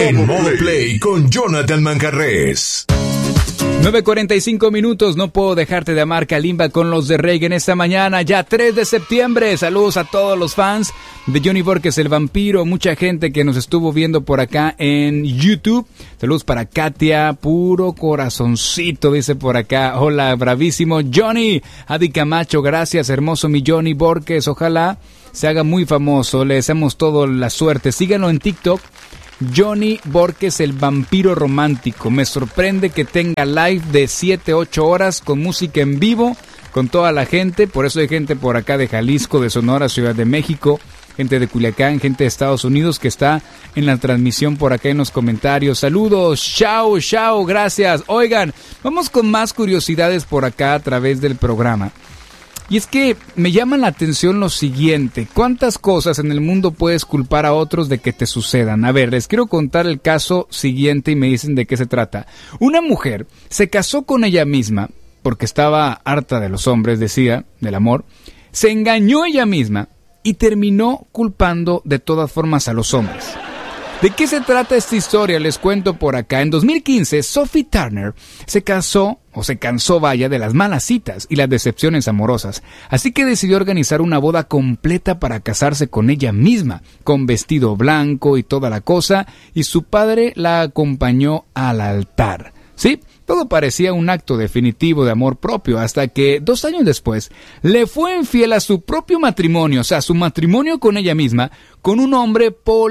En Modo Play con Jonathan Manjarrés. 9:45 minutos, no puedo dejarte de amar Kalimba con los de reggae en esta mañana, ya 3 de septiembre. Saludos a todos los fans de Johnny Borges el Vampiro, mucha gente que nos estuvo viendo por acá en YouTube. Saludos para Katia, puro corazoncito, dice por acá. Hola, bravísimo Johnny. Adi Camacho, gracias, hermoso mi Johnny Borges. Ojalá se haga muy famoso, le deseamos toda la suerte. Síganlo en TikTok. Johnny Borges el Vampiro Romántico. Me sorprende que tenga live de 7-8 horas con música en vivo, con toda la gente. Por eso hay gente por acá de Jalisco, de Sonora, Ciudad de México, gente de Culiacán, gente de Estados Unidos que está en la transmisión por acá en los comentarios. Saludos, chao, chao, gracias. Oigan, vamos con más curiosidades por acá a través del programa. Y es que me llama la atención lo siguiente: ¿cuántas cosas en el mundo puedes culpar a otros de que te sucedan? A ver, les quiero contar el caso siguiente y me dicen de qué se trata. Una mujer se casó con ella misma porque estaba harta de los hombres, decía, del amor. Se engañó ella misma y terminó culpando de todas formas a los hombres. ¿De qué se trata esta historia? Les cuento por acá. En 2015, Sophie Turner se cansó de las malas citas y las decepciones amorosas. Así que decidió organizar una boda completa para casarse con ella misma, con vestido blanco y toda la cosa, y su padre la acompañó al altar. ¿Sí? Todo parecía un acto definitivo de amor propio, hasta que 2 años después le fue infiel a su propio matrimonio, o sea, su matrimonio con ella misma, con un hombre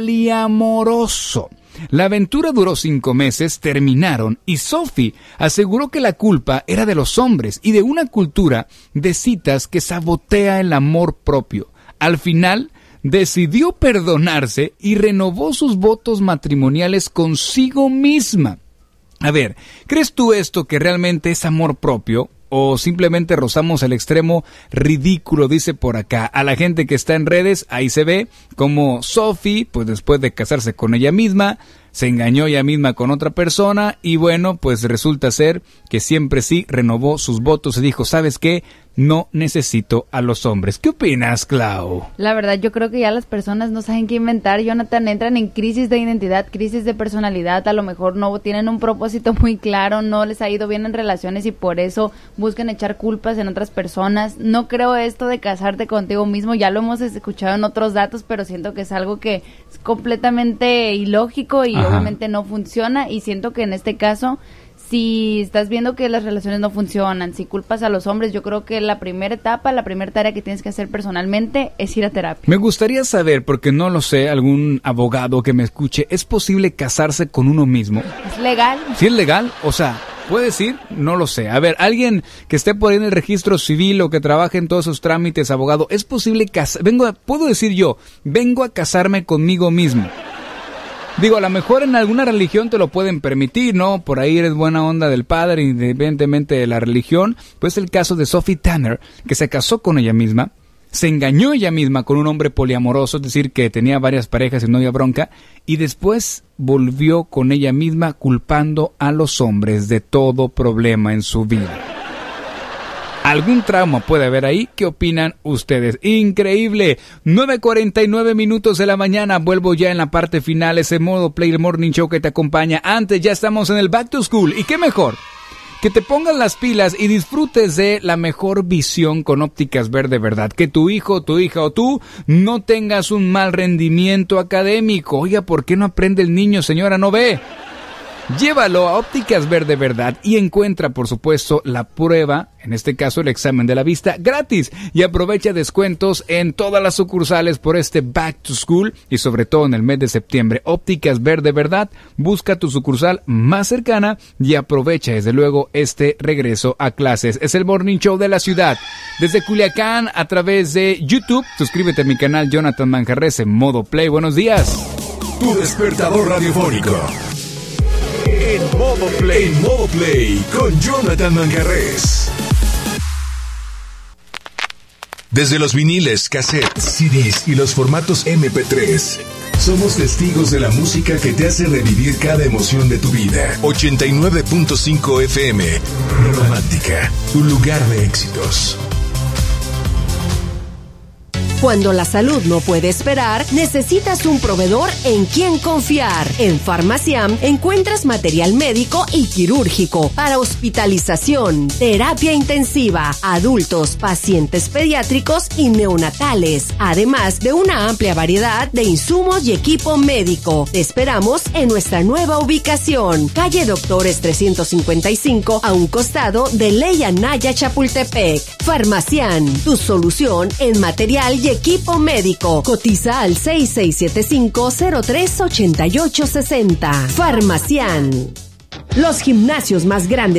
poliamoroso. La aventura duró 5 meses, terminaron y Sophie aseguró que la culpa era de los hombres y de una cultura de citas que sabotea el amor propio. Al final, decidió perdonarse y renovó sus votos matrimoniales consigo misma. A ver, ¿crees tú esto que realmente es amor propio? ¿O simplemente rozamos el extremo ridículo? Dice por acá. A la gente que está en redes, ahí se ve como Sophie, pues después de casarse con ella misma, se engañó ella misma con otra persona y bueno, pues resulta ser que siempre sí renovó sus votos y dijo, ¿sabes qué? No necesito a los hombres. ¿Qué opinas, Clau? La verdad, yo creo que ya las personas no saben qué inventar, Jonathan, entran en crisis de identidad, crisis de personalidad, a lo mejor no tienen un propósito muy claro, no les ha ido bien en relaciones y por eso buscan echar culpas en otras personas. No creo esto de casarte contigo mismo, ya lo hemos escuchado en otros datos, pero siento que es algo que es completamente ilógico y obviamente no funciona, y siento que en este caso, si estás viendo que las relaciones no funcionan, si culpas a los hombres, yo creo que la primera etapa, la primera tarea que tienes que hacer personalmente es ir a terapia. Me gustaría saber, porque no lo sé, algún abogado que me escuche, ¿es posible casarse con uno mismo? ¿Es legal? ¿Sí es legal? O sea, ¿puedes ir? No lo sé. A ver, alguien que esté por ahí en el registro civil o que trabaje en todos esos trámites, abogado, ¿es posible puedo decir yo, vengo a casarme conmigo mismo? Digo, a lo mejor en alguna religión te lo pueden permitir, ¿no? Por ahí eres buena onda del padre, independientemente de la religión. Pues el caso de Sophie Turner, que se casó con ella misma, se engañó ella misma con un hombre poliamoroso, es decir, que tenía varias parejas y no había bronca, y después volvió con ella misma culpando a los hombres de todo problema en su vida. ¿Algún trauma puede haber ahí? ¿Qué opinan ustedes? ¡Increíble! 9:49 minutos de la mañana. Vuelvo ya en la parte final. Ese Modo Play, el Morning Show que te acompaña. Antes ya estamos en el Back to School. ¿Y qué mejor? Que te pongas las pilas y disfrutes de la mejor visión con ópticas Verde Verdad. Que tu hijo, tu hija o tú no tengas un mal rendimiento académico. Oiga, ¿por qué no aprende el niño, señora? ¿No ve? Llévalo a Ópticas Verde Verdad y encuentra, por supuesto, la prueba, en este caso el examen de la vista, gratis. Y aprovecha descuentos en todas las sucursales por este Back to School y sobre todo en el mes de septiembre. Ópticas Verde Verdad, busca tu sucursal más cercana y aprovecha desde luego este regreso a clases. Es el Morning Show de la ciudad. Desde Culiacán a través de YouTube, suscríbete a mi canal Jonathan Manjarrés en Modo Play. Buenos días. Tu despertador radiofónico. En Modo Play con Jonathan Manjarrés. Desde los viniles, cassettes, CDs y los formatos MP3, somos testigos de la música que te hace revivir cada emoción de tu vida. 89.5 FM, Romántica, tu lugar de éxitos. Cuando la salud no puede esperar, necesitas un proveedor en quien confiar. En Farmaciam encuentras material médico y quirúrgico para hospitalización, terapia intensiva, adultos, pacientes pediátricos y neonatales, además de una amplia variedad de insumos y equipo médico. Te esperamos en nuestra nueva ubicación, calle Doctores 355, a un costado de Ley Anaya, Chapultepec. Farmaciam, tu solución en material y equipo médico. Cotiza al 6675-038860. Farmaciam. Los gimnasios más grandes